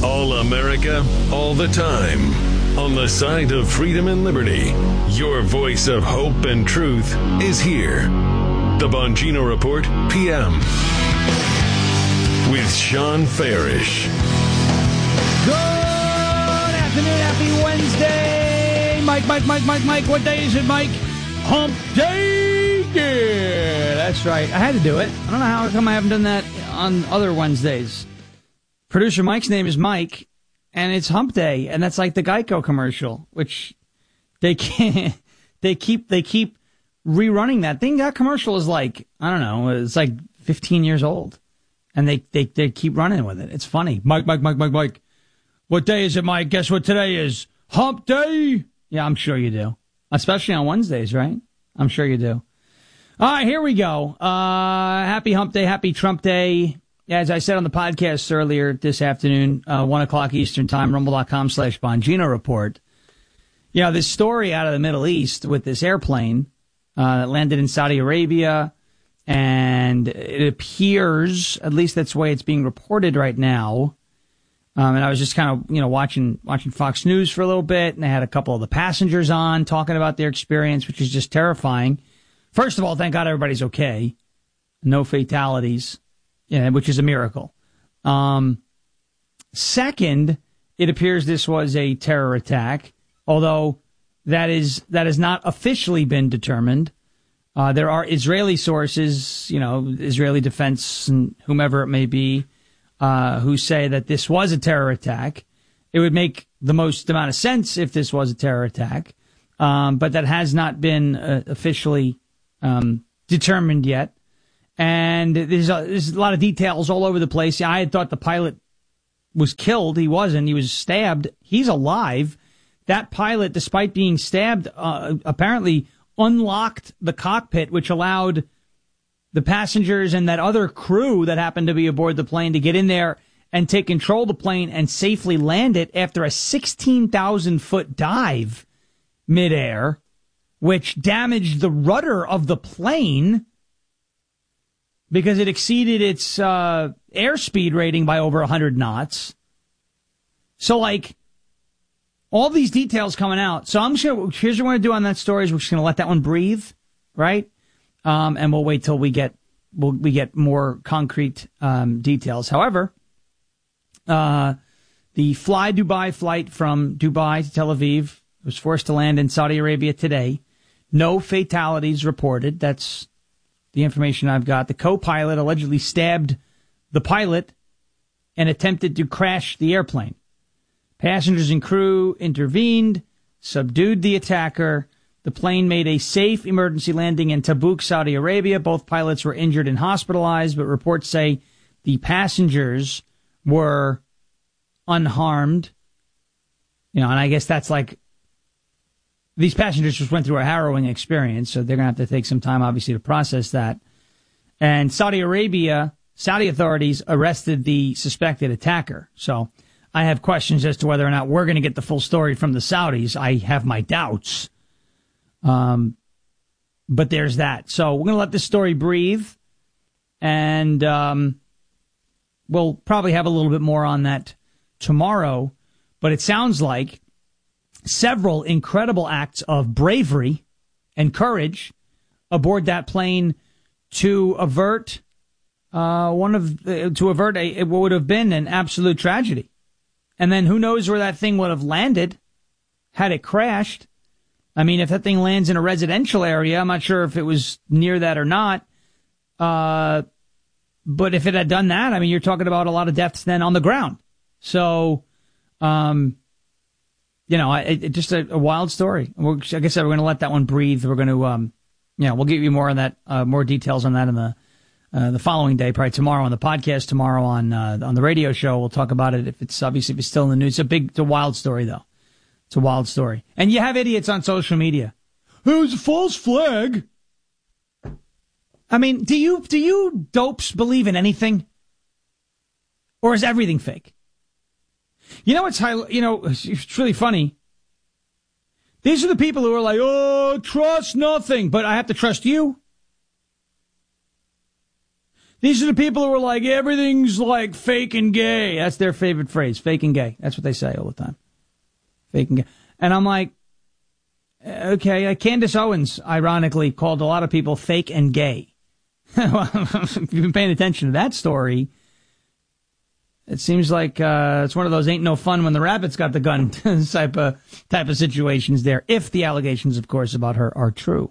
All America, all the time. On the side of freedom and liberty, your voice of hope and truth is here. The Bongino Report, PM. With Sean Farish. Good afternoon. Happy Wednesday. Mike. What day is it, Mike? Hump Day. Yeah, that's right. I had to do it. I don't know how come I haven't done that on other Wednesdays. Producer Mike's name is Mike, and it's Hump Day, and that's like the Geico commercial, which they can't. They keep rerunning that thing. That commercial is like, I don't know, it's like 15 years old, and they keep running with it. It's funny. Mike. What day is it, Mike? Guess what today is? Hump Day. Yeah, I'm sure you do, especially on Wednesdays, right? I'm sure you do. All right, here we go. Happy Hump Day, happy Trump Day. As I said on the podcast earlier this afternoon, 1 o'clock Eastern Time, rumble.com/Bongino Report. You know, this story out of the Middle East with this airplane that landed in Saudi Arabia, and it appears, at least that's the way it's being reported right now. And I was just kind of, watching Fox News for a little bit, and they had a couple of the passengers on talking about their experience, which is just terrifying. First of all, thank God everybody's okay. No fatalities, which is a miracle. Second, it appears this was a terror attack, although that is not officially been determined. There are Israeli sources, Israeli defense and whomever it may be, who say that this was a terror attack. It would make the most amount of sense if this was a terror attack, but that has not been officially determined yet. And there's a lot of details all over the place. I had thought the pilot was killed. He wasn't. He was stabbed. He's alive. That pilot, despite being stabbed, apparently unlocked the cockpit, which allowed the passengers and that other crew that happened to be aboard the plane to get in there and take control of the plane and safely land it after a 16,000-foot dive midair, which damaged the rudder of the plane because it exceeded its airspeed rating by over 100 knots. So, all these details coming out. So here's what we're going to do on that story is we're just going to let that one breathe, right? And we'll wait till we get more concrete details. However, the Fly Dubai flight from Dubai to Tel Aviv was forced to land in Saudi Arabia today. No fatalities reported. That's the information I've got. The co-pilot allegedly stabbed the pilot and attempted to crash the airplane. Passengers and crew intervened, subdued the attacker. The plane made a safe emergency landing in Tabuk, Saudi Arabia. Both pilots were injured and hospitalized, but reports say the passengers were unharmed. And I guess that's these passengers just went through a harrowing experience, so they're going to have to take some time, obviously, to process that. And Saudi authorities arrested the suspected attacker. So I have questions as to whether or not we're going to get the full story from the Saudis. I have my doubts. But there's that. So we're going to let this story breathe, and we'll probably have a little bit more on that tomorrow. But it sounds like several incredible acts of bravery and courage aboard that plane to avert what would have been an absolute tragedy. And then who knows where that thing would have landed had it crashed. I mean, if that thing lands in a residential area, I'm not sure if it was near that or not. But if it had done that, I mean, you're talking about a lot of deaths then on the ground. So, just a wild story. Like I said, we're going to let that one breathe. We're going to, we'll give you more on that, more details on that in the following day, probably tomorrow on the podcast, tomorrow on the radio show. We'll talk about it if it's still in the news. It's a wild story though. It's a wild story. And you have idiots on social media. It was a false flag. I mean, do you dopes believe in anything? Or is everything fake? It's really funny. These are the people who are like, oh, trust nothing, but I have to trust you. These are the people who are like, everything's like fake and gay. That's their favorite phrase, fake and gay. That's what they say all the time. Fake and gay. And I'm like, okay, Candace Owens, ironically, called a lot of people fake and gay. Well, if you've been paying attention to that story, it seems like it's one of those ain't no fun when the rabbit's got the gun type of situations there, if the allegations, of course, about her are true.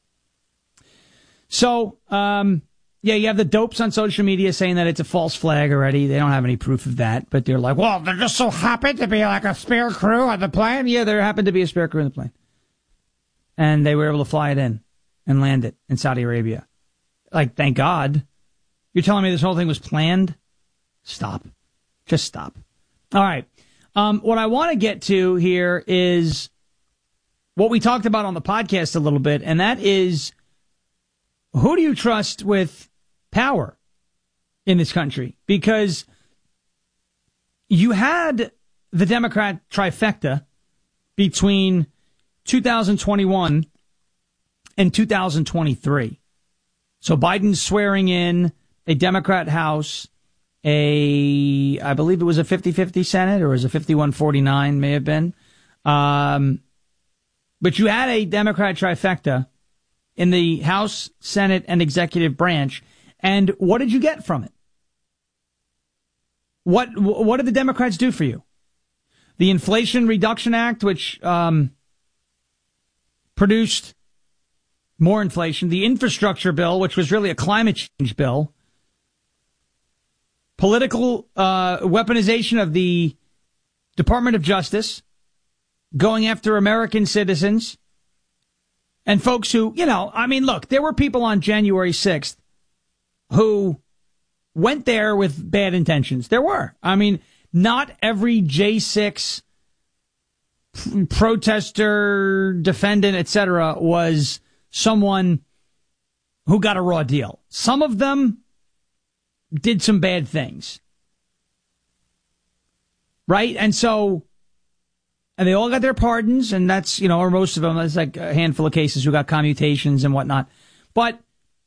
So, yeah, you have the dopes on social media saying that it's a false flag already. They don't have any proof of that, but they're like, well, there just so happened to be like a spare crew on the plane. Yeah, there happened to be a spare crew on the plane. And they were able to fly it in and land it in Saudi Arabia. Like, thank God. You're telling me this whole thing was planned? Stop. Just stop. All right. What I want to get to here is what we talked about on the podcast a little bit, and that is, who do you trust with power in this country? Because you had the Democrat trifecta between 2021 and 2023. So Biden's swearing in a Democrat House, I believe it was a 50-50 Senate, or it was a 51-49, may have been. But you had a Democrat trifecta in the House, Senate, and executive branch. And what did you get from it? What did the Democrats do for you? The Inflation Reduction Act, which produced more inflation. The infrastructure bill, which was really a climate change bill. Political weaponization of the Department of Justice, going after American citizens. And folks who, I mean, look, there were people on January 6th who went there with bad intentions. There were. I mean, not every J6 protester, defendant, etc. was someone who got a raw deal. Some of them did some bad things. Right? And they all got their pardons, and that's, or most of them. There's like a handful of cases who got commutations and whatnot. But,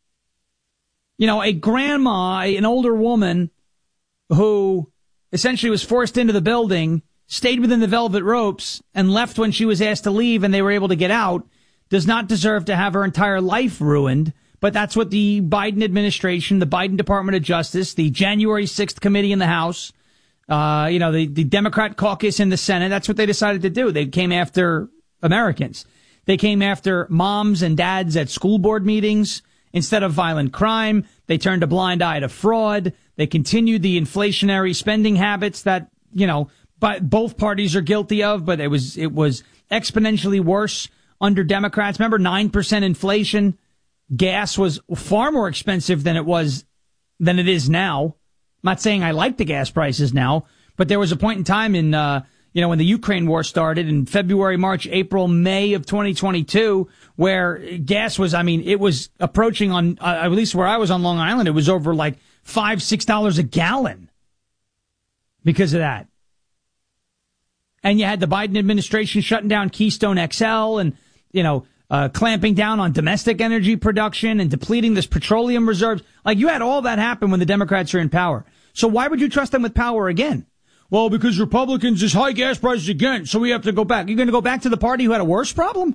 a grandma, an older woman who essentially was forced into the building, stayed within the velvet ropes, and left when she was asked to leave and they were able to get out, does not deserve to have her entire life ruined. But that's what the Biden administration, the Biden Department of Justice, the January 6th committee in the House, the Democrat caucus in the Senate, that's what they decided to do. They came after Americans. They came after moms and dads at school board meetings. Instead of violent crime, they turned a blind eye to fraud. They continued the inflationary spending habits that, but both parties are guilty of, but it was exponentially worse under Democrats. Remember, 9% inflation. Gas was far more expensive than it is now. I'm not saying I like the gas prices now, but there was a point in time in, when the Ukraine war started in February, March, April, May of 2022, where gas was, it was approaching on, at least where I was on Long Island, it was over like $5, $6 a gallon because of that. And you had the Biden administration shutting down Keystone XL and, clamping down on domestic energy production and depleting this petroleum reserves. Like, you had all that happen when the Democrats are in power. So why would you trust them with power again? Well, because Republicans is high gas prices again, so we have to go back. You're going to go back to the party who had a worse problem?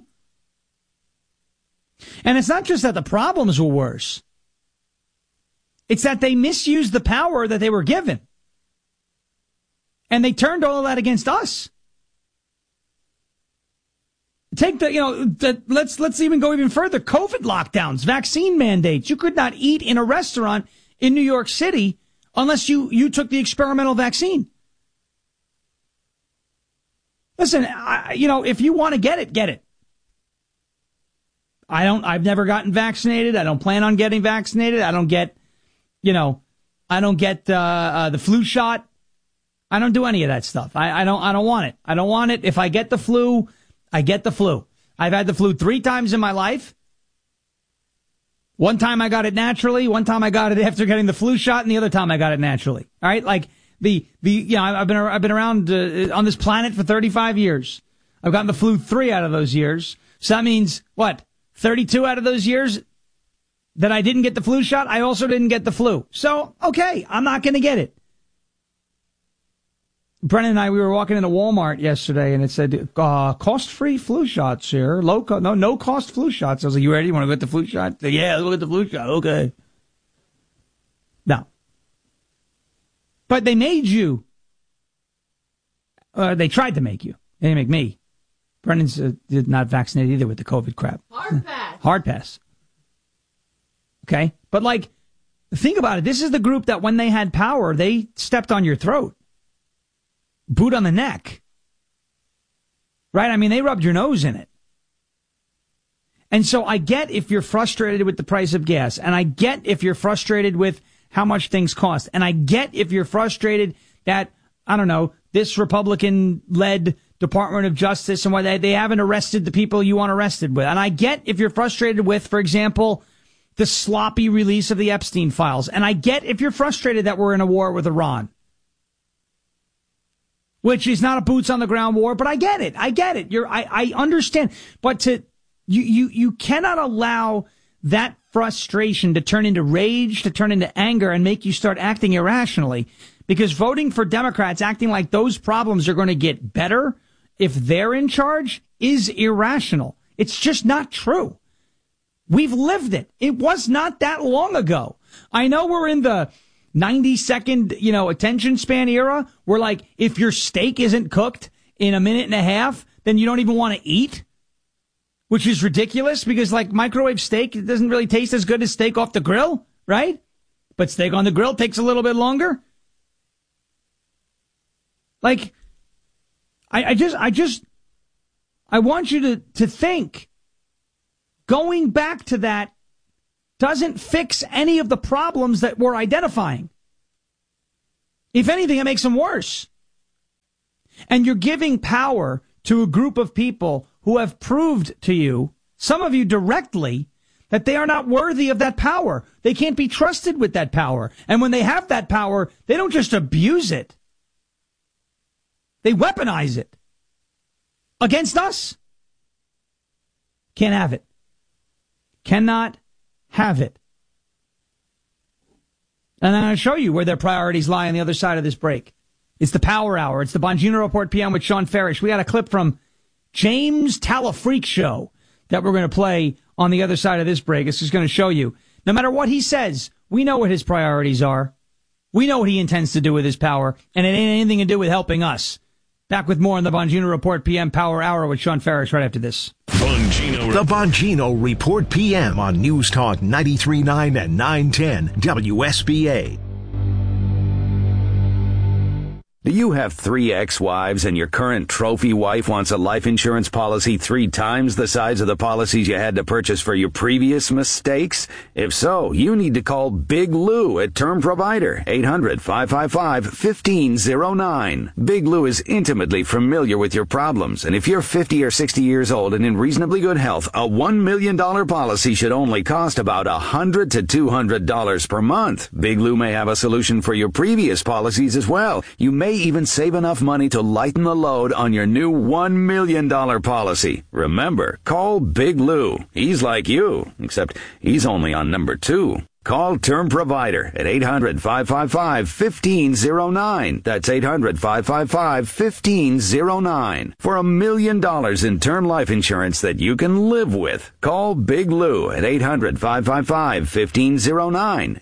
And it's not just that the problems were worse. It's that they misused the power that they were given. And they turned all of that against us. Take let's even go even further. COVID lockdowns, vaccine mandates. You could not eat in a restaurant in New York City unless you took the experimental vaccine. Listen, if you want to get it, get it. I've never gotten vaccinated. I don't plan on getting vaccinated. I don't get the flu shot. I don't do any of that stuff. I don't want it. I don't want it. If I get the flu, I get the flu. I've had the flu 3 times in my life. One time I got it naturally. One time I got it after getting the flu shot, and the other time I got it naturally. All right, like I've been around on this planet for 35 years. I've gotten the flu 3 out of those years. So that means what? 32 out of those years, that I didn't get the flu shot, I also didn't get the flu. So, okay, I'm not going to get it. Brennan and I, we were walking into Walmart yesterday, and it said, cost-free flu shots here. No cost flu shots. I was like, you ready? You want to get the flu shot? Said, yeah, look at the flu shot. Okay. No. But they made you. They tried to make you. They didn't make me. Brennan's not vaccinated either with the COVID crap. Hard pass. Hard pass. Okay? But, like, think about it. This is the group that when they had power, they stepped on your throat. Boot on the neck. Right? I mean, they rubbed your nose in it. And so I get if you're frustrated with the price of gas, and I get if you're frustrated with how much things cost, and I get if you're frustrated that, I don't know, this Republican-led Department of Justice and why they haven't arrested the people you want arrested with. And I get if you're frustrated with, for example, the sloppy release of the Epstein files. And I get if you're frustrated that we're in a war with Iran. Which is not a boots on the ground war, but I get it. I understand. But you cannot allow that frustration to turn into rage, to turn into anger, and make you start acting irrationally. Because voting for Democrats, acting like those problems are going to get better if they're in charge, is irrational. It's just not true. We've lived it. It was not that long ago. I know we're in the 90-second, attention span era where, like, if your steak isn't cooked in a minute and a half, then you don't even want to eat, which is ridiculous because, like, microwave steak, it doesn't really taste as good as steak off the grill, right? But steak on the grill takes a little bit longer. Like, I want you to think going back to that doesn't fix any of the problems that we're identifying. If anything, it makes them worse. And you're giving power to a group of people who have proved to you, some of you directly, that they are not worthy of that power. They can't be trusted with that power. And when they have that power, they don't just abuse it. They weaponize it against us. Can't have it. Cannot have it. And I'm going to show you where their priorities lie on the other side of this break. It's the Power Hour. It's the Bongino Report PM with Sean Farish. We got a clip from James Talafreak Show that we're going to play on the other side of this break. It's just going to show you, no matter what he says, we know what his priorities are. We know what he intends to do with his power, and it ain't anything to do with helping us. Back with more on the Bongino Report PM Power Hour with Sean Farish right after this. The Bongino Report PM on News Talk 93.9 and 910 WSBA. Do you have 3 ex-wives and your current trophy wife wants a life insurance policy 3 times the size of the policies you had to purchase for your previous mistakes? If so, you need to call Big Lou at Term Provider, 800-555-1509. Big Lou is intimately familiar with your problems, and if you're 50 or 60 years old and in reasonably good health, a $1 million policy should only cost about $100 to $200 per month. Big Lou may have a solution for your previous policies as well. You may even save enough money to lighten the load on your new $1 million policy. Remember, call Big Lou. He's like you, except he's only on number 2. Call Term Provider at 800-555-1509. That's 800-555-1509. For $1 million in term life insurance that you can live with. Call Big Lou at 800-555-1509.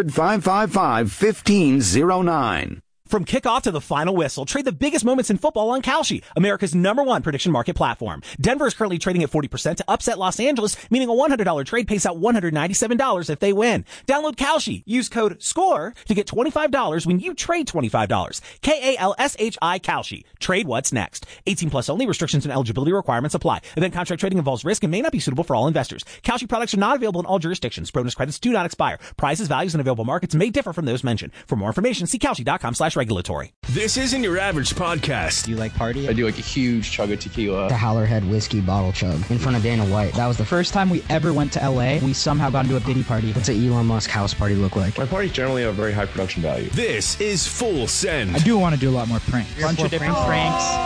800-555-1509. From kickoff to the final whistle, trade the biggest moments in football on Kalshi, America's #1 prediction market platform. Denver is currently trading at 40% to upset Los Angeles, meaning a $100 trade pays out $197 if they win. Download Kalshi. Use code SCORE to get $25 when you trade $25. Kalshi, Kalshi. Trade what's next. 18 plus only. Restrictions and eligibility requirements apply. Event contract trading involves risk and may not be suitable for all investors. Kalshi products are not available in all jurisdictions. Bonus credits do not expire. Prices, values, and available markets may differ from those mentioned. For more information, see Kalshi.com/regulatory. This isn't your average podcast. Do you like party? I do like a huge chug of tequila. The Howlerhead whiskey bottle chug in front of Dana White. That was the first time we ever went to LA. We somehow got into a Diddy party. What's an Elon Musk house party look like? My parties generally have very high production value. This is Full Send. I do want to do a lot more pranks. Bunch of different pranks.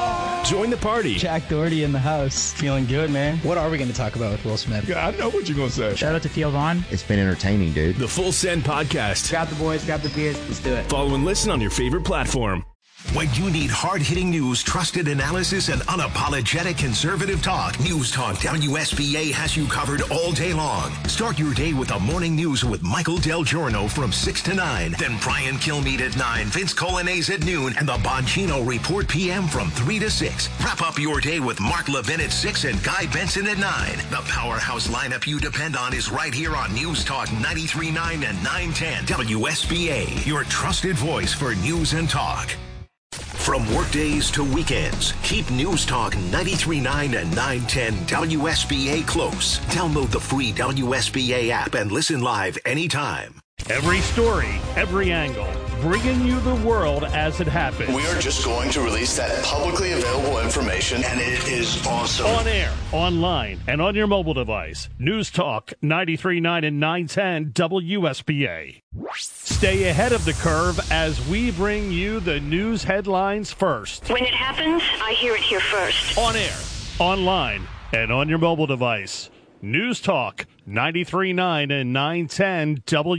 Join the party. Jack Doherty in the house. Feeling good, man. What are we going to talk about with Will Smith? Yeah, I know what you're going to say. Shout out to Theo Vaughn. It's been entertaining, dude. The Full Send Podcast. Grab the boys, grab the beers, let's do it. Follow and listen on your favorite platform. When you need hard-hitting news, trusted analysis, and unapologetic conservative talk, News Talk WSBA has you covered all day long. Start your day with the morning news with Michael Del Giorno from 6 to 9. Then Brian Kilmeade at 9, Vince Colonnese at noon, and the Bongino Report PM from 3 to 6. Wrap up your day with Mark Levin at 6 and Guy Benson at 9. The powerhouse lineup you depend on is right here on News Talk 93.9 and 910 WSBA, your trusted voice for news and talk. From workdays to weekends, keep News Talk 93.9 and 910 WSBA close. Download the free WSBA app and listen live anytime. Every story, every angle, bringing you the world as it happens. We are just going to release that publicly available information, and it is awesome. On air, online, and on your mobile device. News Talk 93.9 and 910 WSBA. Stay ahead of the curve as we bring you the news headlines first. When it happens, I hear it here first. On air, online, and on your mobile device. News Talk 93.9 and 910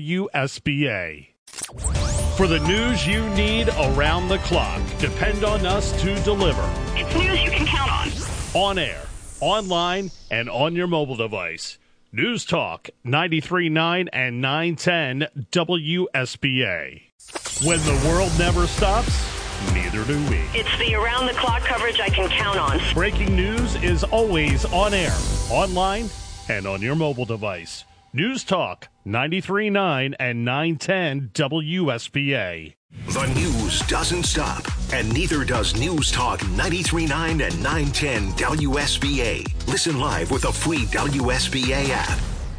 WSBA. For the news you need around the clock, depend on us to deliver. It's news you can count on. On air, online, and on your mobile device. News Talk 93.9 and 910 WSBA. When the world never stops, neither do we. It's the around-the-clock coverage I can count on. Breaking news is always on air, online, and on your mobile device. News Talk 93.9 and 910 WSBA. The news doesn't stop, and neither does News Talk 93.9 and 910 WSBA. Listen live with a free WSBA app.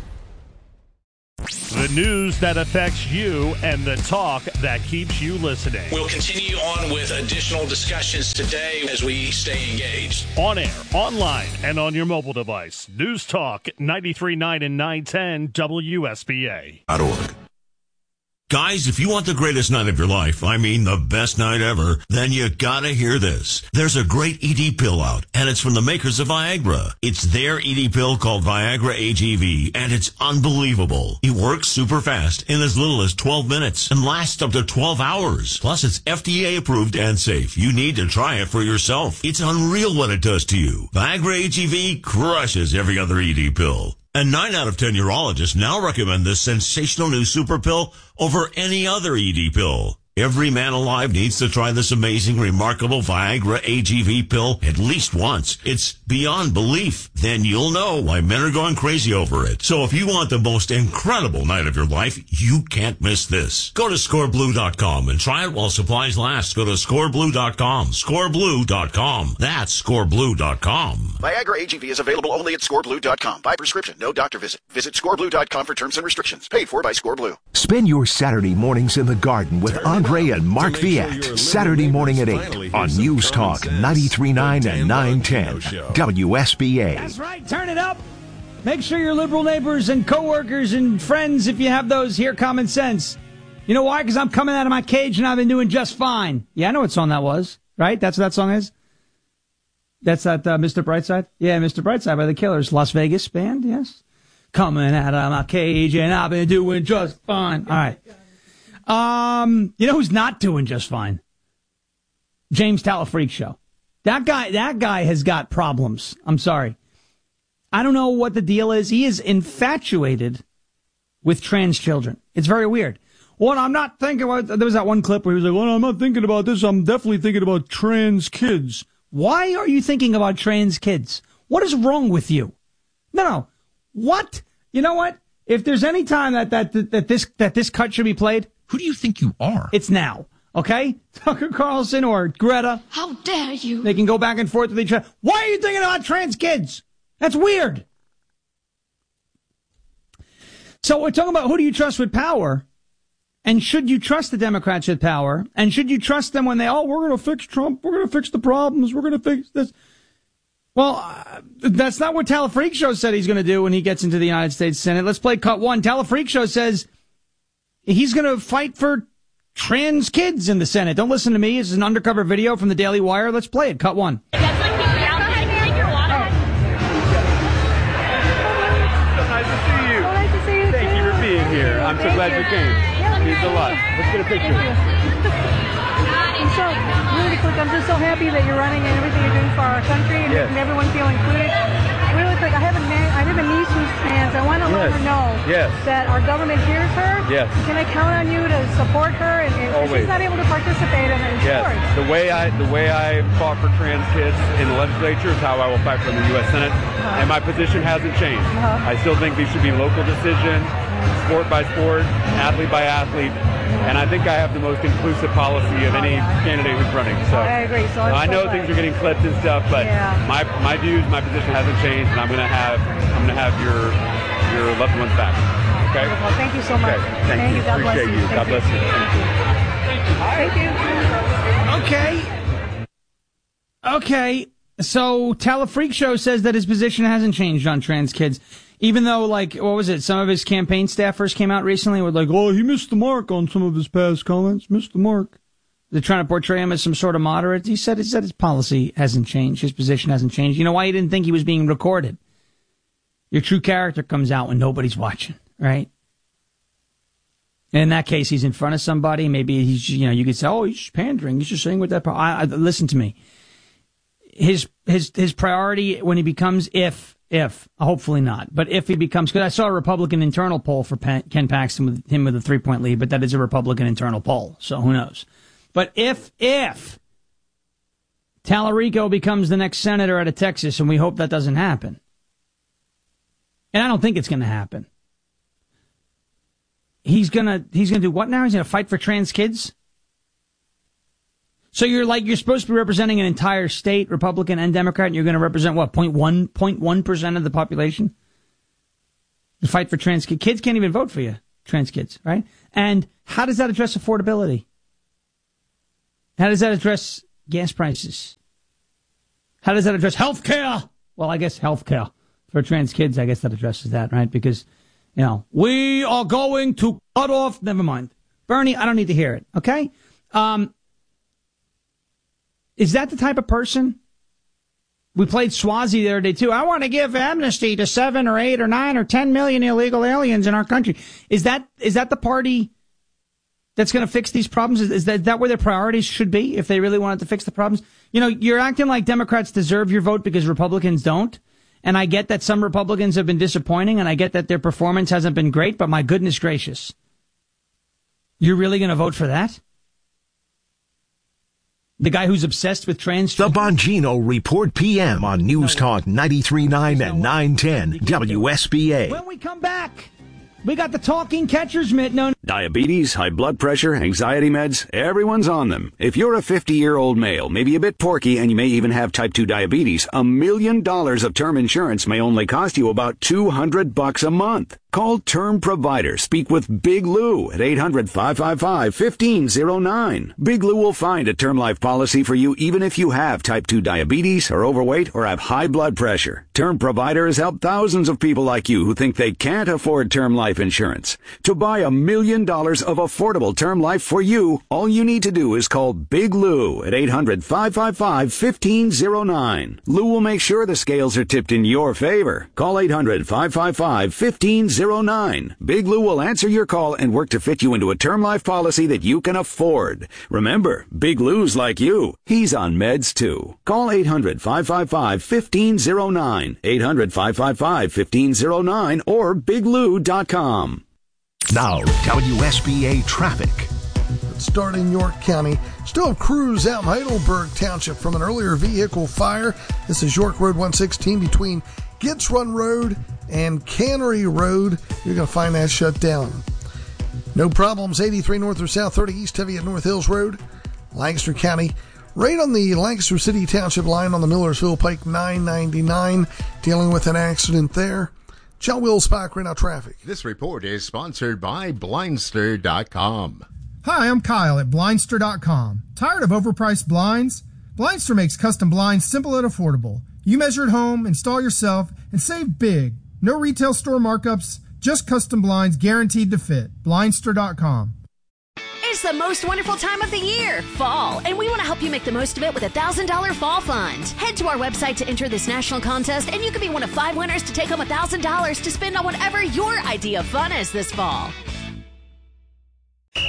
The news that affects you and the talk that keeps you listening. We'll continue on with additional discussions today as we stay engaged. On air, online, and on your mobile device. News Talk 93.9 and 910 WSBA. .org. Guys, if you want the greatest night of your life, I mean the best night ever, then you gotta hear this. There's a great ED pill out, and it's from the makers of Viagra. It's their ED pill called Viagra AGV, and it's unbelievable. It works super fast in as little as 12 minutes and lasts up to 12 hours. Plus, it's FDA approved and safe. You need to try it for yourself. It's unreal what it does to you. Viagra AGV crushes every other ED pill. And 9 out of 10 urologists now recommend this sensational new super pill over any other ED pill. Every man alive needs to try this amazing, remarkable Viagra AGV pill at least once. It's beyond belief. Then you'll know why men are going crazy over it. So if you want the most incredible night of your life, you can't miss this. Go to scoreblue.com and try it while supplies last. Go to scoreblue.com. Scoreblue.com. That's scoreblue.com. Viagra AGV is available only at scoreblue.com. By prescription, no doctor visit. Visit scoreblue.com for terms and restrictions. Paid for by Scoreblue. Spend your Saturday mornings in the garden with Andre and Mark Viette. Saturday morning at 8 on News Talk 93.9 and 910 WSBA. That's right. Turn it up. Make sure your liberal neighbors and coworkers and friends, if you have those, hear common sense. You know why? Because I'm coming out of my cage and I've been doing just fine. Yeah, I know what song that was. Right? That's what that song is? That's that Mr. Brightside? Yeah, Mr. Brightside by the Killers. Las Vegas band, yes. Coming out of my cage and I've been doing just fine. All right. You know who's not doing just fine? James Talafreak Show. That guy has got problems. I'm sorry. I don't know what the deal is. He is infatuated with trans children. It's very weird. Well, I'm not thinking about, there was that one clip where he was like, well, I'm not thinking about this. I'm definitely thinking about trans kids. Why are you thinking about trans kids? What is wrong with you? No. What? You know what? If there's any time that this cut should be played, who do you think you are? It's now. Okay? Tucker Carlson or Greta. How dare you? They can go back and forth with each other. Why are you thinking about trans kids? That's weird. So we're talking about who do you trust with power? And should you trust the Democrats with power? And should you trust them when we're going to fix Trump, we're going to fix the problems, we're going to fix this? Well, that's not what Talafreak Show said he's going to do when he gets into the United States Senate. Let's play cut one. Talafreak Show says he's going to fight for trans kids in the Senate. Don't listen to me. It's an undercover video from the Daily Wire. Let's play it. Cut one. That's I'm so glad you came. Means a lot. Let's get a picture. So, really quick, I'm just so happy that you're running and everything you're doing for our country and making everyone feel included. Really quick, I have a niece who's trans. I want to let her know that our government hears her. Yes. Can I count on you to support her? And she's not able to participate in sports. The way I fought for trans kids in the legislature is how I will fight for the U.S. Senate, and my position hasn't changed. I still think these should be local decisions, sport by sport, athlete by athlete. And I think I have the most inclusive policy of any candidate who's running. So I agree. So I know things are getting clipped and stuff, but my views, my position hasn't changed, and I'm gonna have your loved ones back. Okay. Well, thank you so much. Okay. Thank you. God bless you. God bless you. Thank you. Okay. So Talafreak Show says that his position hasn't changed on trans kids. Even though, like, what was it? Some of his campaign staffers came out recently with, like, oh, he missed the mark on some of his past comments. Missed the mark. They're trying to portray him as some sort of moderate. He said his policy hasn't changed. His position hasn't changed. You know why he didn't think he was being recorded? Your true character comes out when nobody's watching, right? And in that case, he's in front of somebody. Maybe he's, you could say, oh, he's just pandering. He's just saying what that. Listen to me. His priority when he becomes, hopefully not, but if he becomes, because I saw a Republican internal poll for Ken Paxton with him with a 3-point lead, but that is a Republican internal poll, so who knows? But if Talarico becomes the next senator out of Texas, and we hope that doesn't happen, and I don't think it's going to happen, he's gonna do what now? He's gonna fight for trans kids? So you're supposed to be representing an entire state, Republican and Democrat, and you're going to represent, what, 0.1% of the population? To fight for trans kids. Kids can't even vote for you, trans kids, right? And how does that address affordability? How does that address gas prices? How does that address health care? Well, I guess health care for trans kids, I guess that addresses that, right? Because, we are going to cut off, never mind. Bernie, I don't need to hear it, okay? Is that the type of person? We played Swazi the other day, too. I want to give amnesty to 7 or 8 or 9 or 10 million illegal aliens in our country. Is that the party that's going to fix these problems? Is that where their priorities should be if they really wanted to fix the problems? You're acting like Democrats deserve your vote because Republicans don't. And I get that some Republicans have been disappointing, and I get that their performance hasn't been great, but my goodness gracious. You're really going to vote for that? The guy who's obsessed with trans... The Bongino Report PM on News Talk 93.9 and 910 WSBA. When we come back, we got the talking catcher's mitt. No. Diabetes, high blood pressure, anxiety meds, everyone's on them. If you're a 50-year-old male, maybe a bit porky, and you may even have type 2 diabetes, $1 million of term insurance may only cost you about $200 a month. Call Term Provider. Speak with Big Lou at 800-555-1509. Big Lou will find a term life policy for you even if you have type 2 diabetes, are overweight, or have high blood pressure. Term Provider has helped thousands of people like you who think they can't afford term life insurance. To buy $1 million of affordable term life for you, all you need to do is call Big Lou at 800-555-1509. Lou will make sure the scales are tipped in your favor. Call 800-555-1509. Big Lou will answer your call and work to fit you into a term life policy that you can afford. Remember, Big Lou's like you. He's on meds too. Call 800-555-1509, 800-555-1509, or biglou.com. Now, WSBA traffic. Starting in York County. Still have crews out in Heidelberg Township from an earlier vehicle fire. This is York Road 116 between Gitz Run Road and Cannery Road. You're going to find that shut down. No problems. 83 north or south, 30 east heavy at North Hills Road, Lancaster County. Right on the Lancaster City Township line on the Millersville Pike 999. Dealing with an accident there. John Will Spock, right now traffic. This report is sponsored by Blindster.com. Hi, I'm Kyle at Blindster.com. Tired of overpriced blinds? Blindster makes custom blinds simple and affordable. You measure at home, install yourself, and save big. No retail store markups, just custom blinds guaranteed to fit. Blindster.com. It's the most wonderful time of the year, fall, and we want to help you make the most of it with a $1,000 fall fund. Head to our website to enter this national contest, and you could be one of 5 winners to take home $1,000 to spend on whatever your idea of fun is this fall.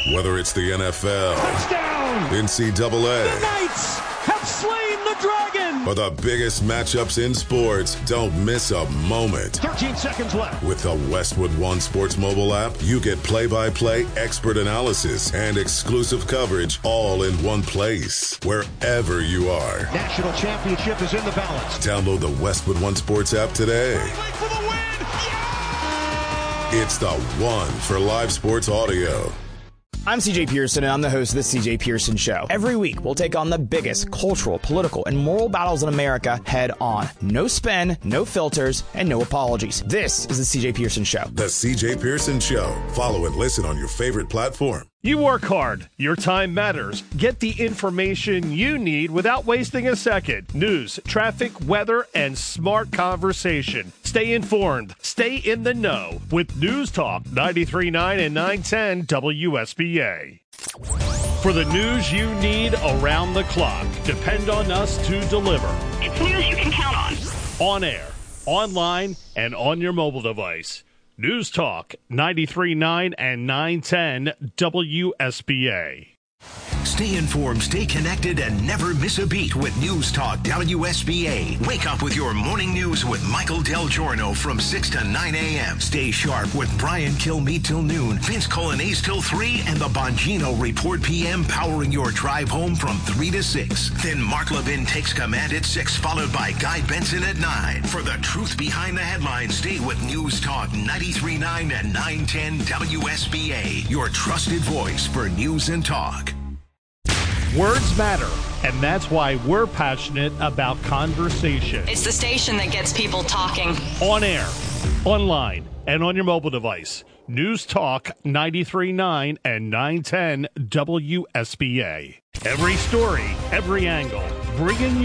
Whether it's the NFL, touchdown, NCAA, the Knights have slain the dragon, or the biggest matchups in sports, don't miss a moment. 13 seconds left. With the Westwood One Sports mobile app, you get play-by-play expert analysis and exclusive coverage all in one place, wherever you are. National championship is in the balance. Download the Westwood One Sports app today. For the win. It's the one for live sports audio. I'm CJ Pearson, and I'm the host of The CJ Pearson Show. Every week, we'll take on the biggest cultural, political, and moral battles in America head on. No spin, no filters, and no apologies. This is The CJ Pearson Show. The CJ Pearson Show. Follow and listen on your favorite platform. You work hard. Your time matters. Get the information you need without wasting a second. News, traffic, weather, and smart conversation. Stay informed. Stay in the know with News Talk 93.9 and 910 WSBA. For the news you need around the clock, depend on us to deliver. It's news you can count on. On air, online, and on your mobile device. News Talk 93.9 and 910 WSBA. Stay informed, stay connected, and never miss a beat with News Talk WSBA. Wake up with your morning news with Michael Del Giorno from 6 to 9 a.m. Stay sharp with Brian Kilmeade till noon, Vince Colanese till 3, and the Bongino Report PM powering your drive home from 3 to 6. Then Mark Levin takes command at 6, followed by Guy Benson at 9. For the truth behind the headlines, stay with News Talk 93.9 and 910 WSBA, your trusted voice for news and talk. Words matter, and that's why we're passionate about conversation. It's the station that gets people talking. On air, online, and on your mobile device. News Talk 93.9 and 910 WSBA. Every story, every angle, bringing